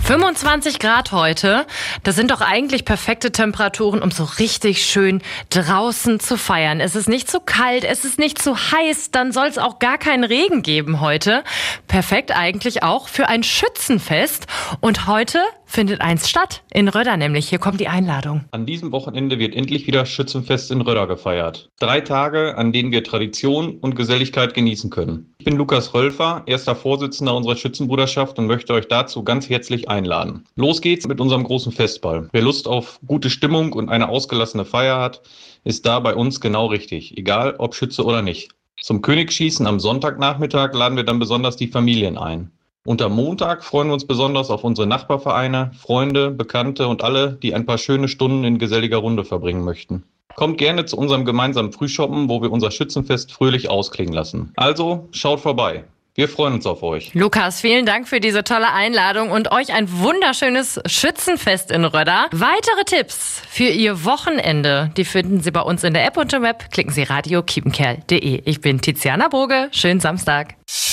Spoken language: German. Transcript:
25 Grad heute, das sind doch eigentlich perfekte Temperaturen, um so richtig schön draußen zu feiern. Es ist nicht zu kalt, es ist nicht zu heiß, dann soll es auch gar keinen Regen geben heute. Perfekt eigentlich auch für ein Schützenfest. Und heute findet eins statt, in Rödder nämlich. Hier kommt die Einladung. An diesem Wochenende wird endlich wieder Schützenfest in Rödder gefeiert. 3 Tage, an denen wir Tradition und Geselligkeit genießen können. Ich bin Lukas Rölfer, erster Vorsitzender unserer Schützenbruderschaft und möchte euch dazu ganz herzlich einladen. Los geht's mit unserem großen Festball. Wer Lust auf gute Stimmung und eine ausgelassene Feier hat, ist da bei uns genau richtig, egal ob Schütze oder nicht. Zum Königsschießen am Sonntagnachmittag laden wir dann besonders die Familien ein. Und am Montag freuen wir uns besonders auf unsere Nachbarvereine, Freunde, Bekannte und alle, die ein paar schöne Stunden in geselliger Runde verbringen möchten. Kommt gerne zu unserem gemeinsamen Frühshoppen, wo wir unser Schützenfest fröhlich ausklingen lassen. Also, schaut vorbei. Wir freuen uns auf euch. Lukas, vielen Dank für diese tolle Einladung und euch ein wunderschönes Schützenfest in Rödder. Weitere Tipps für Ihr Wochenende, die finden Sie bei uns in der App und im Web. Klicken Sie radio-kiepenkerl.de. Ich bin Tiziana Boge. Schönen Samstag.